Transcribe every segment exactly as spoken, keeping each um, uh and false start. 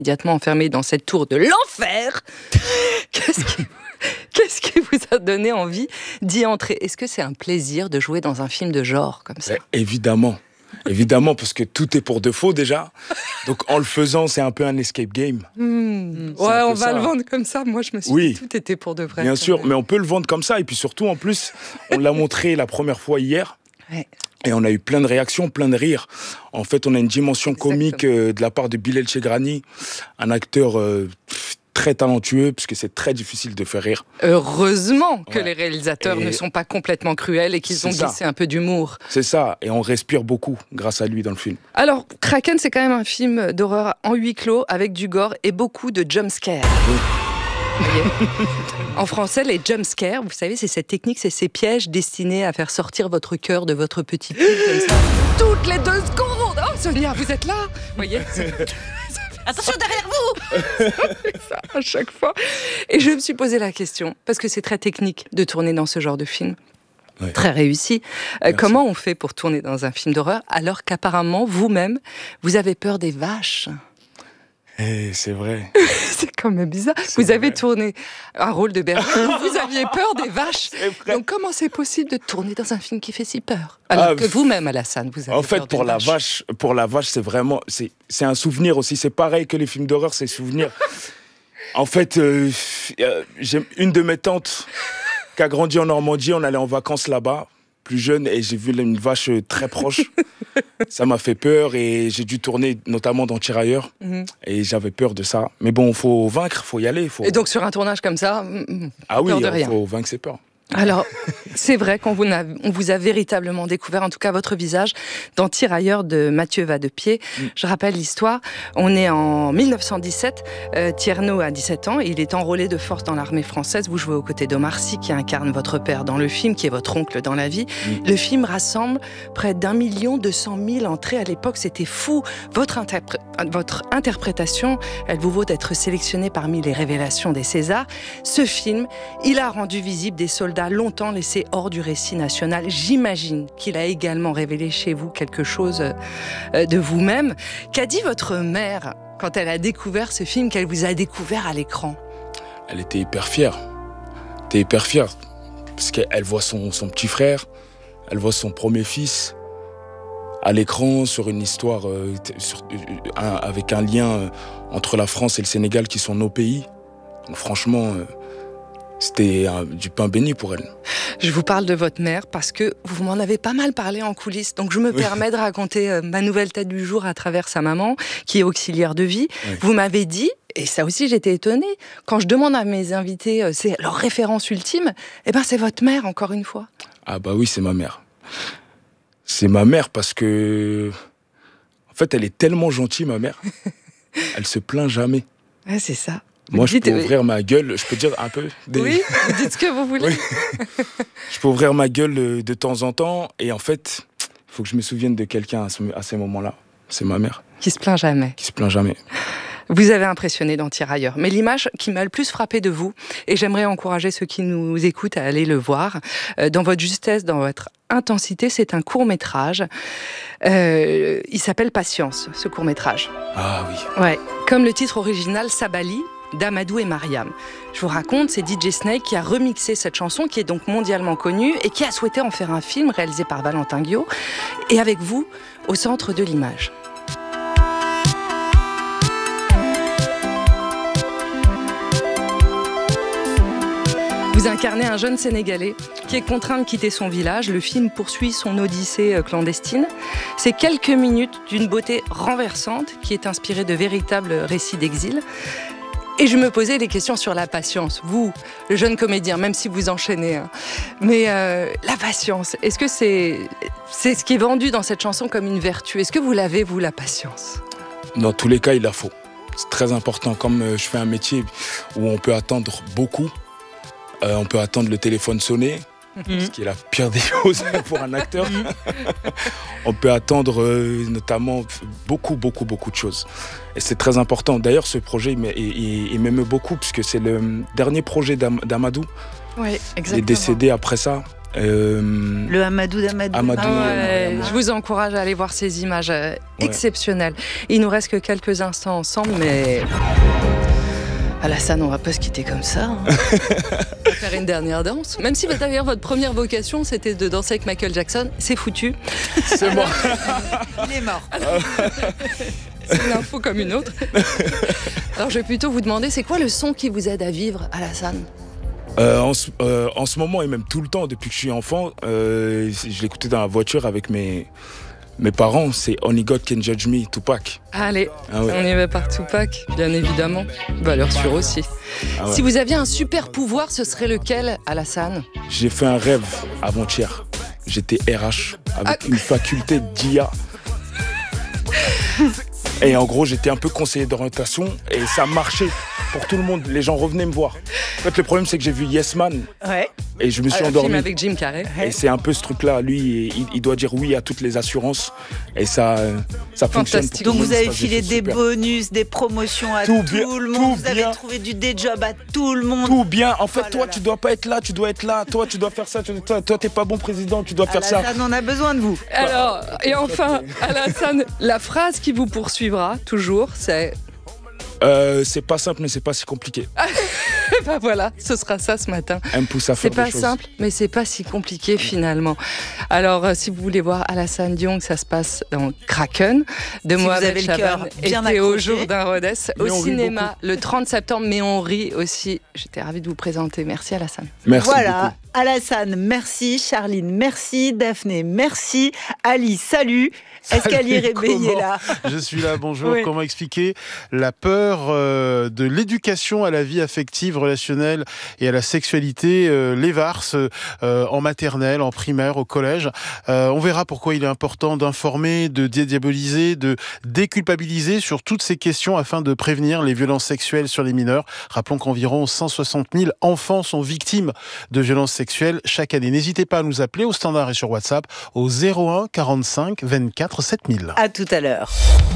immédiatement enfermé dans cette tour de l'enfer. Qu'est-ce qui, qu'est-ce qui vous a donné envie d'y entrer ? Est-ce que c'est un plaisir de jouer dans un film de genre comme ça ? Eh, Évidemment. Évidemment, parce que tout est pour de faux déjà. Donc en le faisant, c'est un peu un escape game. Mmh. Ouais, on va ça. le vendre comme ça. Moi, je me suis oui. dit tout était pour de vrai. Bien sûr, même. Mais on peut le vendre comme ça. Et puis surtout, en plus, on l'a montré la première fois hier. Ouais. Et on a eu plein de réactions, plein de rires. En fait, on a une dimension Exactement. comique euh, de la part de Bilal Chegrani, un acteur euh, très talentueux, parce que c'est très difficile de faire rire. Heureusement que ouais. les réalisateurs et ne sont pas complètement cruels et qu'ils ont glissé ça. un peu d'humour. C'est ça, et on respire beaucoup grâce à lui dans le film. Alors, Kraken, c'est quand même un film d'horreur en huis clos, avec du gore et beaucoup de jumpscares. Oui. En français, les jumpscares, vous savez, c'est cette technique, c'est ces pièges destinés à faire sortir votre cœur de votre petit pull comme ça. Toutes les deux secondes. Oh, Sonia, vous êtes là ? Vous voyez ? Attention derrière vous. Ça, à chaque fois. Et je me suis posé la question, parce que c'est très technique de tourner dans ce genre de film. Ouais. Très réussi. Euh, comment on fait pour tourner dans un film d'horreur alors qu'apparemment, vous-même, vous avez peur des vaches ? Eh, c'est vrai. C'est quand même bizarre. C'est vous avez vrai. tourné un rôle de berger, vous aviez peur des vaches. Donc comment c'est possible de tourner dans un film qui fait si peur ? Alors ah, que vous-même, Alassane, vous avez en fait, peur pour des la vaches. vache, pour la vache, c'est vraiment, c'est, c'est un souvenir aussi. C'est pareil que les films d'horreur, c'est souvenir. En fait, euh, j'ai une de mes tantes qui a grandi en Normandie. On allait en vacances là-bas, plus jeune, et j'ai vu une vache très proche. Ça m'a fait peur et j'ai dû tourner notamment dans Tirailleurs mmh. et j'avais peur de ça. Mais bon, il faut vaincre, il faut y aller. Faut... Et donc sur un tournage comme ça, ah oui, il faut vaincre ses peurs. Alors, c'est vrai qu'on vous a, on vous a véritablement découvert, en tout cas votre visage, dans Tirailleurs de Mathieu Vadepied. Mm. Je rappelle l'histoire, on est en dix-neuf cent dix-sept, euh, Tierno a dix-sept ans, et il est enrôlé de force dans l'armée française. Vous jouez aux côtés d'Omar Sy, qui incarne votre père dans le film, qui est votre oncle dans la vie. Mm. Le film rassemble près d'un million deux cent mille entrées à l'époque, c'était fou. Votre, interpré- votre interprétation, elle vous vaut d'être sélectionnée parmi les révélations des Césars. Ce film, il a rendu visible des soldats longtemps laissé hors du récit national. J'imagine qu'il a également révélé chez vous quelque chose de vous-même. Qu'a dit votre mère quand elle a découvert ce film, qu'elle vous a découvert à l'écran ? Elle était hyper fière. Elle était hyper fière. Parce qu'elle voit son, son petit frère, elle voit son premier fils à l'écran sur une histoire euh, sur, euh, un, avec un lien euh, entre la France et le Sénégal qui sont nos pays. Donc franchement... Euh, C'était un, du pain béni pour elle. Je vous parle de votre mère parce que vous m'en avez pas mal parlé en coulisses. Donc je me oui. permets de raconter euh, ma nouvelle tête du jour à travers sa maman, qui est auxiliaire de vie. Oui. Vous m'avez dit, et ça aussi j'étais étonnée, quand je demande à mes invités, euh, c'est leur référence ultime, eh ben c'est votre mère encore une fois. Ah bah oui, c'est ma mère. C'est ma mère parce que... En fait, elle est tellement gentille, ma mère. Elle se plaint jamais. Ouais, c'est ça. Moi, je peux ouvrir ma gueule, je peux dire un peu... Des... Oui, vous dites ce que vous voulez. Oui. Je peux ouvrir ma gueule de temps en temps, et en fait, il faut que je me souvienne de quelqu'un à, ce, à ces moments-là. C'est ma mère. Qui se plaint jamais. Qui se plaint jamais. Vous avez impressionné dans Tirailleurs. Mais l'image qui m'a le plus frappée de vous, et j'aimerais encourager ceux qui nous écoutent à aller le voir, euh, dans votre justesse, dans votre intensité, c'est un court-métrage. Euh, il s'appelle Patience, ce court-métrage. Ah oui. Ouais. Comme le titre original, Sabali, d'Amadou et Mariam. Je vous raconte, c'est D J Snake qui a remixé cette chanson, qui est donc mondialement connue, et qui a souhaité en faire un film réalisé par Valentin Guillot, et avec vous, au centre de l'image. Vous incarnez un jeune Sénégalais qui est contraint de quitter son village. Le film poursuit son odyssée clandestine. C'est quelques minutes d'une beauté renversante qui est inspirée de véritables récits d'exil. Et je me posais des questions sur la patience. Vous, le jeune comédien, même si vous enchaînez. Hein. Mais euh, la patience, est-ce que c'est, c'est ce qui est vendu dans cette chanson comme une vertu ? Est-ce que vous l'avez, vous, la patience ? Dans tous les cas, il la faut. C'est très important. Comme euh, je fais un métier où on peut attendre beaucoup, Euh, on peut attendre le téléphone sonner, mmh. ce qui est la pire des choses pour un acteur. On peut attendre euh, notamment beaucoup, beaucoup, beaucoup de choses. Et c'est très important. D'ailleurs, ce projet, il, il, il m'aime beaucoup, puisque c'est le dernier projet d'Am- d'Amadou. Oui, exactement. Il est décédé après ça. Euh, Le Amadou d'Amadou. Amadou. Ah ouais, euh, je vous encourage à aller voir ces images euh, exceptionnelles. Il nous reste que quelques instants ensemble, mais Alassane, on va pas se quitter comme ça. Hein. On va faire une dernière danse. Même si d'ailleurs votre première vocation c'était de danser avec Michael Jackson, c'est foutu. C'est moi. Il est mort. C'est une info comme une autre. Alors je vais plutôt vous demander, c'est quoi le son qui vous aide à vivre, Alassane ? Euh, en, ce, euh, en ce moment et même tout le temps depuis que je suis enfant, euh, je l'écoutais dans la voiture avec mes, mes parents, c'est Only God Can Judge Me, Tupac. Allez, Ah ouais. on y va par Tupac, bien évidemment. Valeur sûre aussi. Ah ouais. Si vous aviez un super pouvoir, ce serait lequel, Alassane ? J'ai fait un rêve avant-hier. J'étais R H avec Ah. une faculté d'I A. Et en gros, j'étais un peu conseiller d'orientation et ça marchait pour tout le monde. Les gens revenaient me voir. En fait, le problème, c'est que j'ai vu Yes Man Ouais. et je me suis Un endormi. film avec Jim Carrey. Et c'est un peu ce truc-là. Lui, il, il doit dire oui à toutes les assurances. Et ça, euh, ça fonctionne. Fantastique. Pour Donc tout vous le avez monde. Ça, filé j'ai des fait super. bonus, des promotions à Tout tout, bien, le tout monde. Vous avez bien. trouvé du day job à tout le monde. Tout bien. En fait, Oh là toi, là. tu dois pas être là. Tu dois être là. Toi, tu dois faire ça. tu- Toi, toi, t'es pas bon président. Tu dois faire ça. Alassane, on a besoin de vous. Alors, et enfin, Alassane, la phrase qui vous poursuivra toujours, c'est Euh, c'est pas simple, mais c'est pas si compliqué. eh ben voilà, ce sera ça ce matin. Elle me pousse à C'est faire pas des choses. simple, mais c'est pas si compliqué finalement. Alors, euh, si vous voulez voir Alassane Diong, ça se passe dans Kraken de Si Mohamed vous avez le cœur Chaban bien et Théo accroché. Jourdain Rhodes Mais au on rit cinéma le trente septembre, mais on rit aussi. J'étais ravie de vous présenter. Merci Alassane. Merci Voilà. beaucoup. Alassane, merci. Charline, merci. Daphné, merci. Ali, salut. Est-ce Salut, qu'Ali Rébé est comment là ? Je suis là, bonjour. Oui. Comment expliquer la peur euh, de l'éducation à la vie affective, relationnelle et à la sexualité, euh, les V A R S, euh, en maternelle, en primaire, au collège. Euh, on verra pourquoi il est important d'informer, de dédiaboliser, de déculpabiliser sur toutes ces questions afin de prévenir les violences sexuelles sur les mineurs. Rappelons qu'environ cent soixante mille enfants sont victimes de violences sexuelles chaque année. N'hésitez pas à nous appeler au standard et sur WhatsApp au zéro un quarante-cinq vingt-quatre sept mille. À tout à l'heure.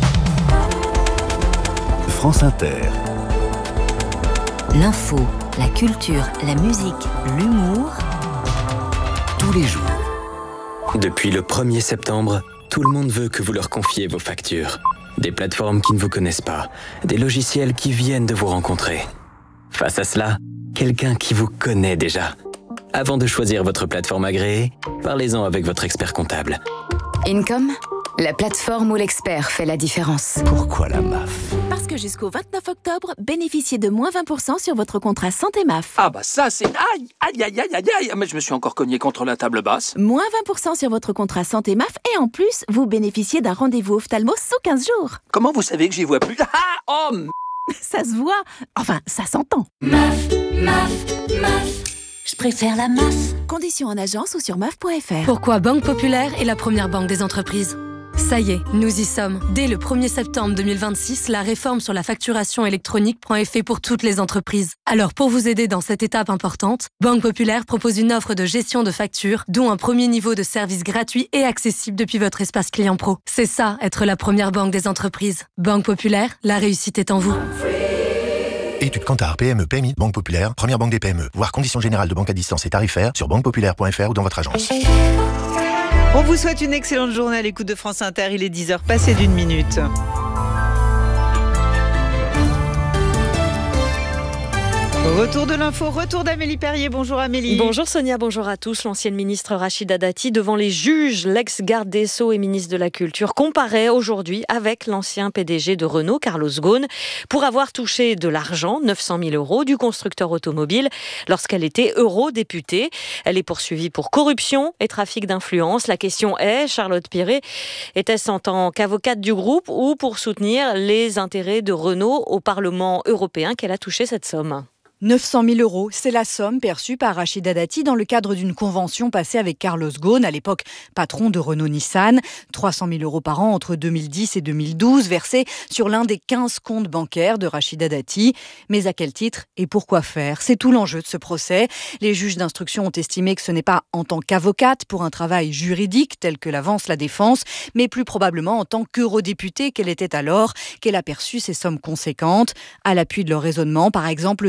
France Inter. L'info, la culture, la musique, l'humour. Tous les jours. Depuis le premier septembre, tout le monde veut que vous leur confiez vos factures. Des plateformes qui ne vous connaissent pas, des logiciels qui viennent de vous rencontrer. Face à cela, quelqu'un qui vous connaît déjà. Avant de choisir votre plateforme agréée, parlez-en avec votre expert comptable. Income, la plateforme où l'expert fait la différence. Pourquoi la M A F? Parce que jusqu'au vingt-neuf octobre, bénéficiez de moins vingt pour cent sur votre contrat santé M A F. Ah bah ça c'est... Aïe, aïe, aïe, aïe, aïe, aïe. Mais je me suis encore cogné contre la table basse. Moins vingt pour cent sur votre contrat santé M A F et en plus, vous bénéficiez d'un rendez-vous ophtalmo sous quinze jours. Comment vous savez que j'y vois plus? Ah, oh, m- Ça se voit. Enfin, ça s'entend. M A F, M A F, M A F. Je préfère la M A F. Conditions en agence ou sur M A F point F R. Pourquoi Banque Populaire est la première banque des entreprises? Ça y est, nous y sommes. Dès le premier septembre deux mille vingt-six, la réforme sur la facturation électronique prend effet pour toutes les entreprises. Alors pour vous aider dans cette étape importante, Banque Populaire propose une offre de gestion de factures, dont un premier niveau de service gratuit et accessible depuis votre espace client pro. C'est ça, être la première banque des entreprises. Banque Populaire, la réussite est en vous. Études Kantar, P M E, P M I, Banque Populaire, première banque des P M E. Voir conditions générales de banque à distance et tarifaires sur banque populaire point F R ou dans votre agence. On vous souhaite une excellente journée à l'écoute de France Inter. Il est dix heures passé d'une minute. Retour de l'info, retour d'Amélie Perrier. Bonjour Amélie. Bonjour Sonia, bonjour à tous. L'ancienne ministre Rachida Dati devant les juges, l'ex-garde des Sceaux et ministre de la Culture, comparait aujourd'hui avec l'ancien P D G de Renault, Carlos Ghosn, pour avoir touché de l'argent, neuf cent mille euros, du constructeur automobile lorsqu'elle était eurodéputée. Elle est poursuivie pour corruption et trafic d'influence. La question est, Charlotte Piré, était-ce en tant qu'avocate du groupe ou pour soutenir les intérêts de Renault au Parlement européen qu'elle a touché cette somme ? neuf cent mille euros, c'est la somme perçue par Rachida Dati dans le cadre d'une convention passée avec Carlos Ghosn, à l'époque patron de Renault-Nissan. trois cent mille euros par an entre deux mille dix et deux mille douze, versés sur l'un des quinze comptes bancaires de Rachida Dati. Mais à quel titre et pourquoi faire ? C'est tout l'enjeu de ce procès. Les juges d'instruction ont estimé que ce n'est pas en tant qu'avocate pour un travail juridique tel que l'avance la défense, mais plus probablement en tant qu'eurodéputée qu'elle était alors, qu'elle a perçu ces sommes conséquentes. À l'appui de leur raisonnement, par exemple, cette note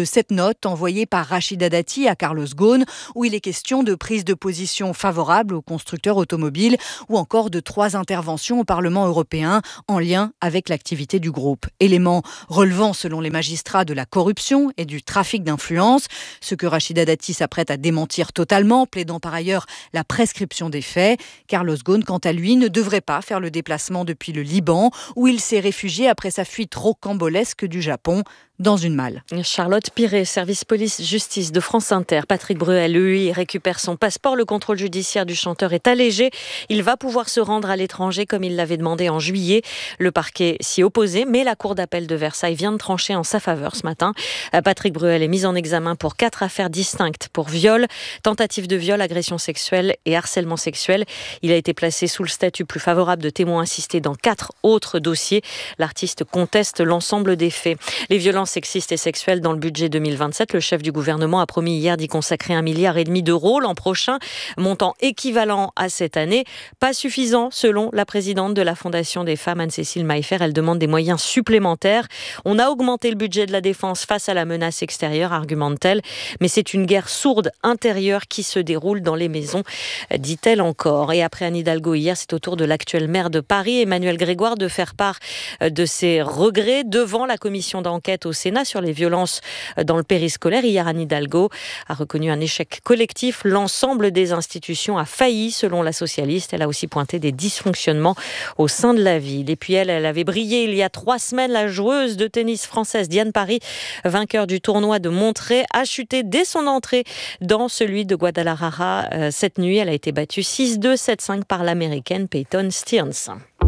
note envoyée par Rachida Dati à Carlos Ghosn, où il est question de prise de position favorable aux constructeurs automobiles ou encore de trois interventions au Parlement européen en lien avec l'activité du groupe. Éléments relevant, selon les magistrats, de la corruption et du trafic d'influence, ce que Rachida Dati s'apprête à démentir totalement, plaidant par ailleurs la prescription des faits. Carlos Ghosn, quant à lui, ne devrait pas faire le déplacement depuis le Liban, où il s'est réfugié après sa fuite rocambolesque du Japon dans une malle. Charlotte Piré, service police-justice de France Inter. Patrick Bruel, lui, récupère son passeport. Le contrôle judiciaire du chanteur est allégé. Il va pouvoir se rendre à l'étranger comme il l'avait demandé en juillet. Le parquet s'y opposait, mais la cour d'appel de Versailles vient de trancher en sa faveur ce matin. Patrick Bruel est mis en examen pour quatre affaires distinctes pour viol, tentative de viol, agression sexuelle et harcèlement sexuel. Il a été placé sous le statut plus favorable de témoin assisté dans quatre autres dossiers. L'artiste conteste l'ensemble des faits. Les violences sexistes et sexuelles dans le budget deux mille vingt-sept. Le chef du gouvernement a promis hier d'y consacrer un milliard et demi d'euros l'an prochain, montant équivalent à cette année. Pas suffisant selon la présidente de la Fondation des femmes, Anne-Cécile Maillefer. Elle demande des moyens supplémentaires. On a augmenté le budget de la défense face à la menace extérieure, argumente-t-elle, mais c'est une guerre sourde intérieure qui se déroule dans les maisons, dit-elle encore. Et après Anne Hidalgo hier, c'est au tour de l'actuel maire de Paris, Emmanuel Grégoire, de faire part de ses regrets devant la commission d'enquête au Sénat sur les violences dans le périscolaire. Hier, Anne Hidalgo a reconnu un échec collectif. L'ensemble des institutions a failli, selon la socialiste. Elle a aussi pointé des dysfonctionnements au sein de la ville. Et puis elle, elle avait brillé il y a trois semaines. La joueuse de tennis française Diane Parry, vainqueur du tournoi de Monterrey, a chuté dès son entrée dans celui de Guadalajara. Euh, cette nuit, elle a été battue six deux, sept cinq par l'américaine Peyton Stearns.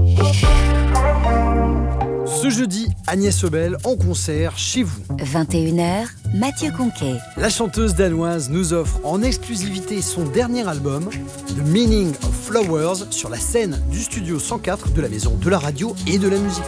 Ce jeudi, Agnès Obel en concert chez vous. vingt et une heures, Mathieu Conquet. La chanteuse danoise nous offre en exclusivité son dernier album, The Meaning of Flowers, sur la scène du studio cent quatre de la Maison de la Radio et de la Musique.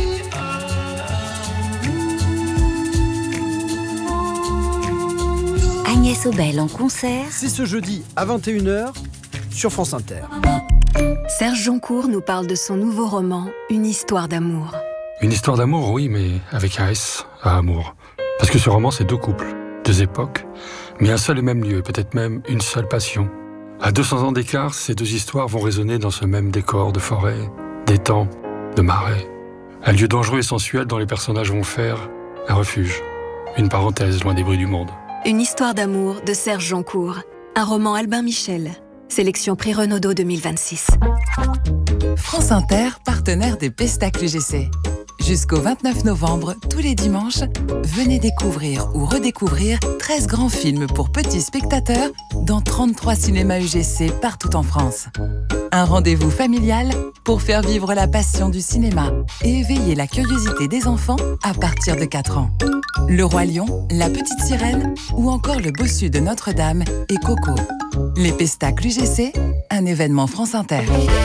Agnès Obel en concert. C'est ce jeudi à vingt et une heures sur France Inter. Serge Joncourt nous parle de son nouveau roman, Une histoire d'amour. Une histoire d'amour, oui, mais avec un S à amour. Parce que ce roman, c'est deux couples, deux époques, mais un seul et même lieu, peut-être même une seule passion. À deux cents ans d'écart, ces deux histoires vont résonner dans ce même décor de forêt, d'étang, de marais. Un lieu dangereux et sensuel dont les personnages vont faire un refuge, une parenthèse loin des bruits du monde. Une histoire d'amour de Serge Joncourt. Un roman Albin Michel. Sélection Prix Renaudot deux mille vingt-six. France Inter, partenaire des Pestacs U G C. Jusqu'au vingt-neuf novembre, tous les dimanches, venez découvrir ou redécouvrir treize grands films pour petits spectateurs dans trente-trois cinémas U G C partout en France. Un rendez-vous familial pour faire vivre la passion du cinéma et éveiller la curiosité des enfants à partir de quatre ans. Le Roi Lion, La Petite Sirène ou encore Le Bossu de Notre-Dame et Coco. Les Pestacs U G C, un événement France Inter.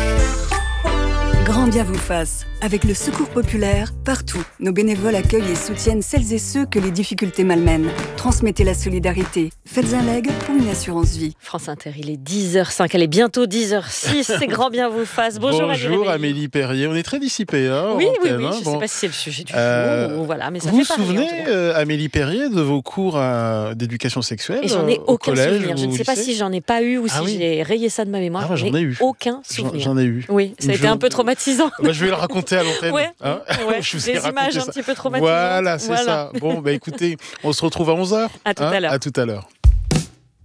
Grand bien vous fasse. Avec le Secours populaire, partout, nos bénévoles accueillent et soutiennent celles et ceux que les difficultés malmènent. Transmettez la solidarité. Faites un leg ou une assurance vie. France Inter, il est dix heures cinq, elle est bientôt dix heures six. C'est Grand bien vous fasse. Bonjour, Bonjour Amélie. Amélie Perrier. On est très dissipés. Hein, oui, oui, antenne, oui. Hein, Je ne bon. sais pas si c'est le sujet du euh, jour. Ou voilà, mais ça vous fait vous parler, souvenez, euh, Amélie Perrier, de vos cours euh, d'éducation sexuelle? Et j'en ai euh, aucun collège, souvenir. Je ne sais lycée? pas si j'en ai pas eu ou ah, si oui. j'ai rayé ça de ma mémoire. Ah, ouais, j'en ai eu. Aucun souvenir. J'en ai eu. Oui, ça a Une été un journée- peu traumatisant. Bah, je vais le raconter à l'antenne. Ouais, hein ouais. Je vous ai Des raconté images un ça. petit peu traumatisantes. Voilà, c'est Voilà. ça. Bon, bah écoutez, on se retrouve à onze heures. À tout à l'heure. À tout à l'heure.